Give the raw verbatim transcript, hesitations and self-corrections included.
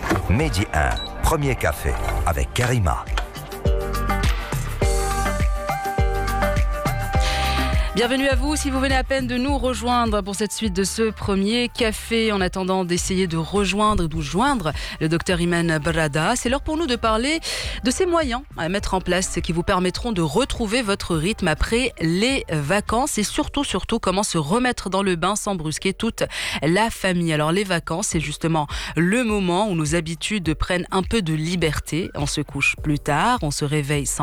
Mehdi un, premier café avec Karima. Bienvenue à vous si vous venez à peine de nous rejoindre pour cette suite de ce premier café. En attendant d'essayer de rejoindre, de joindre le docteur Iman Barada, c'est l'heure pour nous de parler de ces moyens à mettre en place qui vous permettront de retrouver votre rythme après les vacances et surtout, surtout, comment se remettre dans le bain sans brusquer toute la famille. Alors les vacances, c'est justement le moment où nos habitudes prennent un peu de liberté. On se couche plus tard, on se réveille sans